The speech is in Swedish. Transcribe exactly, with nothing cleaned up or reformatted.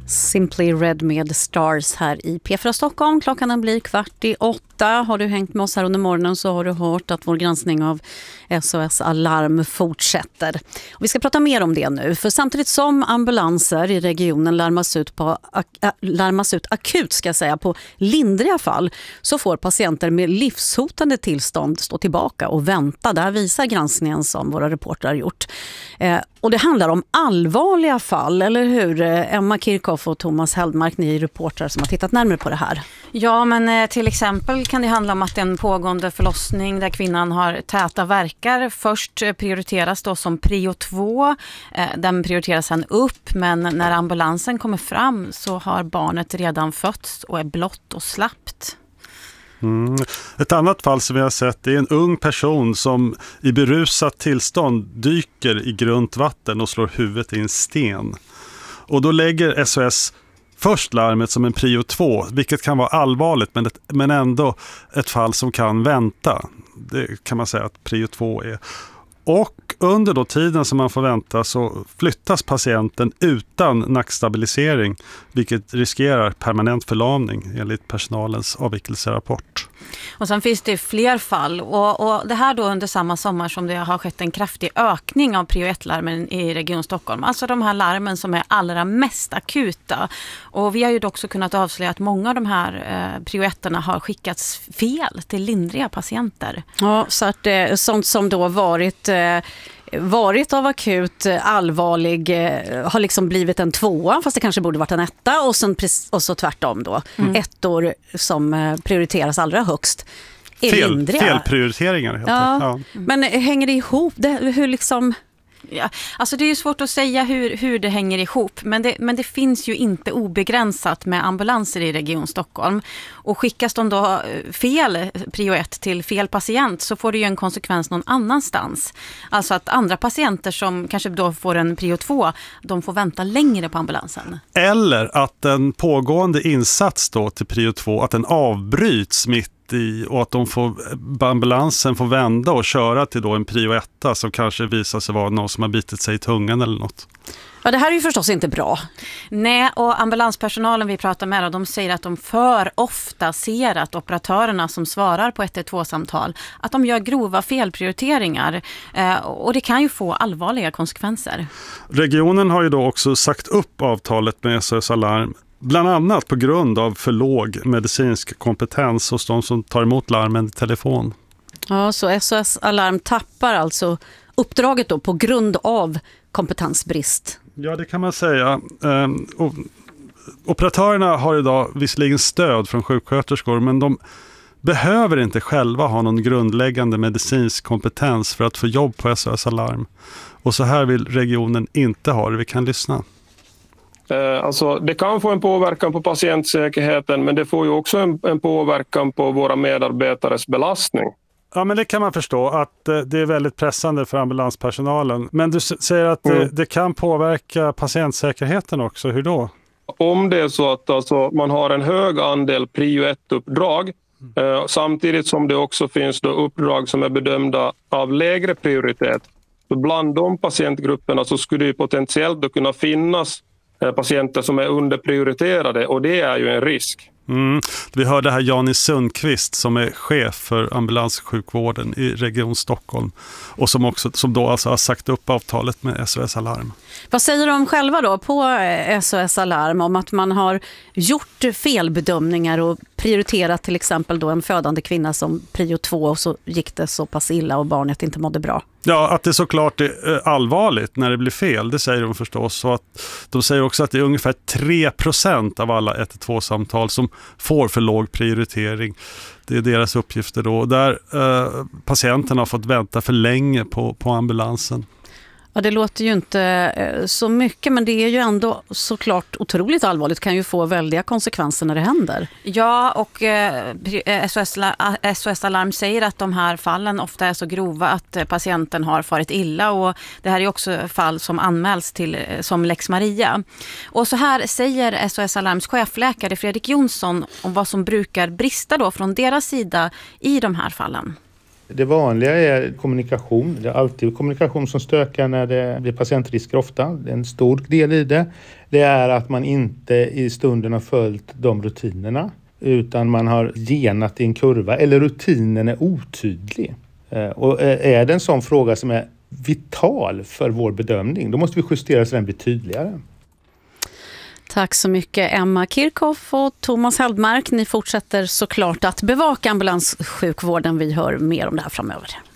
Simply Red med Stars här i P fyra Stockholm. Klockan den blir kvart i åtta. Har du hängt med oss här under morgonen så har du hört att vår granskning av S O S Alarm fortsätter. Och vi ska prata mer om det nu. För samtidigt som ambulanser i regionen larmas ut, på, larmas ut akut ska jag säga, på lindriga fall så får patienter med livshotande tillstånd stå tillbaka och vänta. Det här visar granskningen som våra reportrar har gjort. Eh, och det handlar om allvarliga fall, eller hur? Emma Kirchhoff och Thomas Heldmark, ni är reportrar som har tittat närmare på det här. Ja, men till exempel kan det handla om att en pågående förlossning där kvinnan har täta verkar först prioriteras då som prio två. Den prioriteras sen upp, men när ambulansen kommer fram så har barnet redan fötts och är blott och slappt. Mm. Ett annat fall som vi har sett är en ung person som i berusat tillstånd dyker i grunt vatten och slår huvudet i en sten. Och då lägger S O S först larmet som en prio två, vilket kan vara allvarligt men, ett, men ändå ett fall som kan vänta. Det kan man säga att prio två är. Och under då tiden som man får vänta så flyttas patienten utan nackstabilisering, vilket riskerar permanent förlamning enligt personalens avvikelserapport. Och sen finns det fler fall och, och det här då under samma sommar som det har skett en kraftig ökning av prio ett-larmen i Region Stockholm. Alltså de här larmen som är allra mest akuta. Och vi har ju också kunnat avslöja att många av de här eh, prio etterna har skickats fel till lindriga patienter. Ja, så att eh, sånt som då varit... Eh, varit av akut allvarlig eh, har liksom blivit en tvåa, fast det kanske borde varit en etta, och, sen, och så tvärtom då. Mm. Ettor som eh, prioriteras allra högst är Fel, lindriga. Felprioriteringar helt ja. ja. Men hänger det ihop? Det, hur liksom... Ja, alltså det är ju svårt att säga hur, hur det hänger ihop, men det, men det finns ju inte obegränsat med ambulanser i Region Stockholm. Och skickas de då fel prio ett till fel patient så får det ju en konsekvens någon annanstans. Alltså att andra patienter som kanske då får en prio två, de får vänta längre på ambulansen. Eller att en pågående insats då till prio två, att den avbryts mitt i, och att de får, ambulansen får vända och köra till då en prio etta som kanske visar sig vara någon som har bitit sig i tungan eller något. Ja, det här är ju förstås inte bra. Nej, och ambulanspersonalen vi pratar med, de säger att de för ofta ser att operatörerna som svarar på ett ett två-samtal, att de gör grova felprioriteringar eh, och det kan ju få allvarliga konsekvenser. Regionen har ju då också sagt upp avtalet med S O S Alarm, bland annat på grund av för låg medicinsk kompetens hos de som tar emot larmen i telefon. Ja, så S O S Alarm tappar alltså uppdraget då på grund av kompetensbrist. Ja, det kan man säga. Um, och, operatörerna har idag visserligen stöd från sjuksköterskor, men de behöver inte själva ha någon grundläggande medicinsk kompetens för att få jobb på S O S Alarm. Och så här vill regionen inte ha det. Vi kan lyssna. Alltså, det kan få en påverkan på patientsäkerheten, men det får ju också en, en påverkan på våra medarbetares belastning. Ja, men det kan man förstå att eh, det är väldigt pressande för ambulanspersonalen. Men du s- säger att mm. det, det kan påverka patientsäkerheten också. Hur då? Om det är så att alltså, man har en hög andel prio ett-uppdrag mm. eh, samtidigt som det också finns då uppdrag som är bedömda av lägre prioritet. Så bland de patientgrupperna så skulle det potentiellt då kunna finnas patienter som är underprioriterade, och det är ju en risk. Mm. Vi hörde här Jani Sundqvist som är chef för ambulanssjukvården i Region Stockholm och som, också, som då alltså har sagt upp avtalet med S O S Alarm. Vad säger de själva då på S O S Alarm om att man har gjort felbedömningar och prioriterat till exempel då en födande kvinna som prio två och så gick det så pass illa och barnet inte mådde bra? Ja, att det såklart är allvarligt när det blir fel, det säger de förstås. Så att de säger också att det är ungefär tre procent av alla ett ett två-samtal som får för låg prioritering. Det är deras uppgifter då. Där eh, patienten har fått vänta för länge på, på ambulansen. Ja, det låter ju inte så mycket, men det är ju ändå såklart otroligt allvarligt. Det kan ju få väldiga konsekvenser när det händer. Ja, och eh, S O S, S O S Alarm säger att de här fallen ofta är så grova att patienten har farit illa, och det här är också fall som anmäls till som Lex Maria. Och så här säger S O S Alarms chefläkare Fredrik Jonsson om vad som brukar brista då från deras sida i de här fallen. Det vanliga är kommunikation. Det är alltid kommunikation som stökar när det blir patientrisker ofta. Det är en stor del i det. Det är att man inte i stunden har följt de rutinerna utan man har genat i en kurva eller rutinen är otydlig. Och är det en sån fråga som är vital för vår bedömning, då måste vi justera så den blir tydligare. Tack så mycket Emma Kirchhoff och Thomas Heldmark. Ni fortsätter såklart att bevaka ambulanssjukvården. Vi hör mer om det här framöver.